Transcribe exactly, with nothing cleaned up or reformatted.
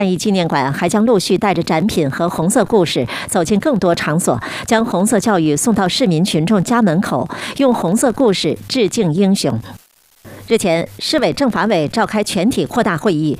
战役纪念馆还将陆续带着展品和红色故事走进更多场所，将红色教育送到市民群众家门口，用红色故事致敬英雄。日前，市委政法委召开全体扩大会议，